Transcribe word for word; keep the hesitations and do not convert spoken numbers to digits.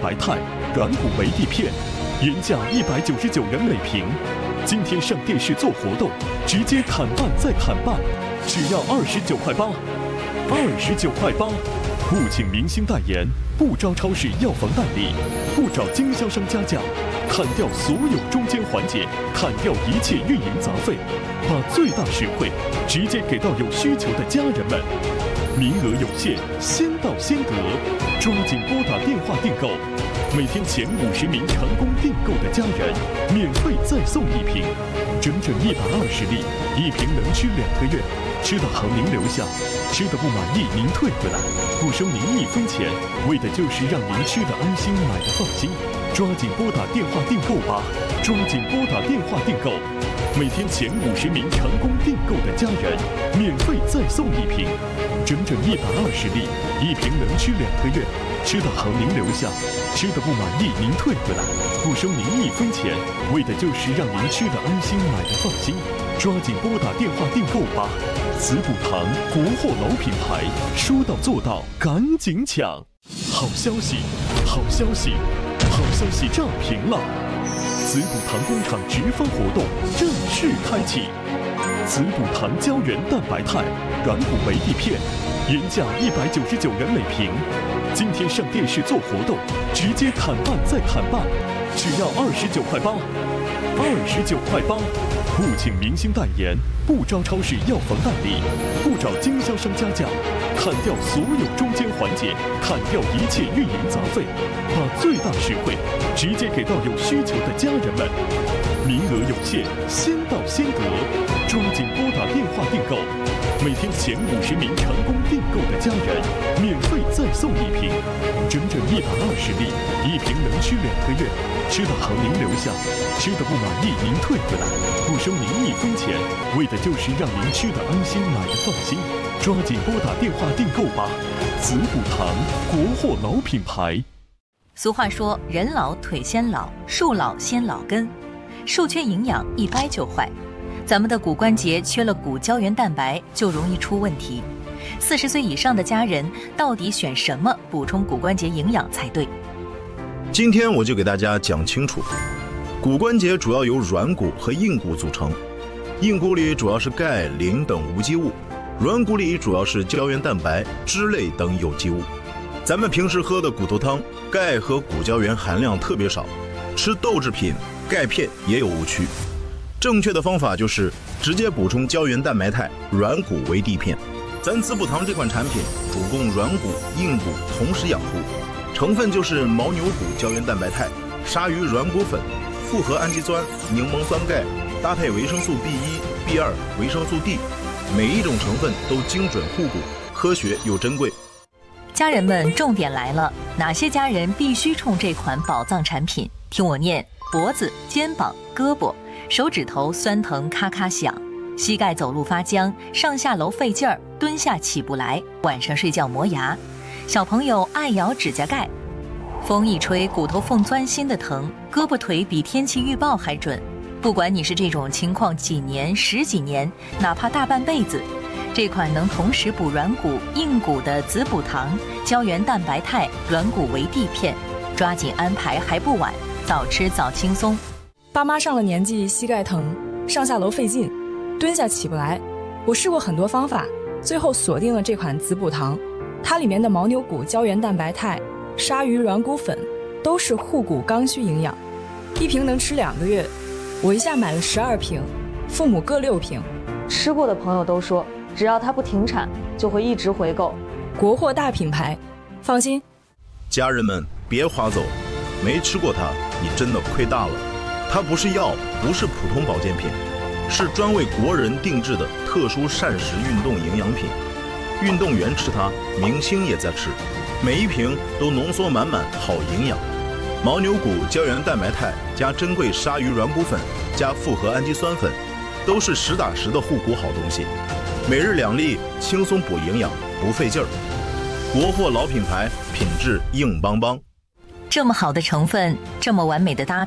白肽软骨维 D 片，原价一百九十九元每瓶，今天上电视做活动，直接砍半再砍半，只要二十九块八，二十九块八。不请明星代言，不招超市药房代理，不找经销商加价，砍掉所有中间环节，砍掉一切运营杂费，把最大实惠直接给到有需求的家人们。名额有限，先到先得，抓紧拨打电话订购。每天前五十名成功订购的家人，免费再送一瓶，整整一百二十粒，一瓶能吃两个月。吃的好您留下，吃的不满意您退回来，不收您一分钱，为的就是让您吃的安心，买的放心。抓紧拨打电话订购吧，抓紧拨打电话订购。每天前五十名成功订购的家人，免费再送一瓶，整整一百二十粒，一瓶能吃两个月。吃的好您留下，吃的不满意您退回来，不收您一分钱，为的就是让您吃的安心，买的放心。抓紧拨打电话订购吧！子补堂国货老品牌，说到做到，赶紧抢！好消息，好消息，好消息炸屏了！子补堂工厂直销活动正式开启，子补堂胶原蛋白肽软骨维 D 片，原价一百九十九元每瓶，今天上电视做活动，直接砍半再砍半，只要二十九块八，二十九块八。不请明星代言，不招超市药房代理，不找经销商加价，砍掉所有中间环节，砍掉一切运营杂费，把最大实惠直接给到有需求的家人们。名额有限，先到先得，抓紧拨打电话订购。每天前五十名成功订购的家人，免费再送一瓶，整整一百二十粒，一瓶能吃两个月。吃的好您留下，吃的不满意您退回来，不收您一分钱，为的就是让您吃的安心，买的放心。抓紧拨打电话订购吧！子补堂国货老品牌。 俗话说，人老腿先老，树老先老根，树缺营养一掰就坏。咱们的骨关节缺了骨胶原蛋白，就容易出问题。四十岁以上的家人到底选什么补充骨关节营养才对？ 今天我就给大家讲清楚，骨关节主要由软骨和硬骨组成，硬骨里主要是钙、磷等无机物，软骨里主要是胶原蛋白、脂类等有机物。咱们平时喝的骨头汤，钙和骨胶原含量特别少，吃豆制品、钙片也有误区。正确的方法就是直接补充胶原蛋白肽软骨维 D 片。咱子补堂这款产品主供软骨、硬骨同时养护，成分就是牦牛骨胶原蛋白肽、鲨鱼软骨粉、复合氨基酸、柠檬酸钙，搭配维生素 B 一、B 二、维生素 D， 每一种成分都精准护骨，科学又珍贵。 家人们，重点来了，哪些家人必须冲这款宝藏产品？听我念：脖子、肩膀、胳膊、手指头酸疼咔咔响，膝盖走路发僵，上下楼费劲儿，蹲下起不来，晚上睡觉磨牙，小朋友爱咬指甲盖，风一吹骨头缝钻心的疼，胳膊腿比天气预报还准。不管你是这种情况几年、十几年，哪怕大半辈子，这款能同时补软骨、硬骨的子补堂胶原蛋白肽软骨维 D 片，抓紧安排还不晚，早吃早轻松。 爸妈上了年纪，膝盖疼，上下楼费劲，蹲下起不来。我试过很多方法，最后锁定了这款子补堂。它里面的牦牛骨胶原蛋白肽、鲨鱼软骨粉都是护骨刚需营养，一瓶能吃两个月。我一下买了十二瓶，父母各六瓶。 吃过的朋友都说，只要它不停产，就会一直回购。 国货大品牌，放心。 家人们别划走，没吃过它，你真的亏大了。它不是药，不是普通保健品，是专为国人定制的特殊膳食运动营养品。运动员吃它，明星也在吃，每一瓶都浓缩满满好营养。牦牛骨胶原蛋白肽加珍贵鲨鱼软骨粉加复合氨基酸粉，都是实打实的护骨好东西。每日两粒，轻松补营养，不费劲儿。国货老品牌，品质硬邦邦。 这么好的成分，这么完美的搭配。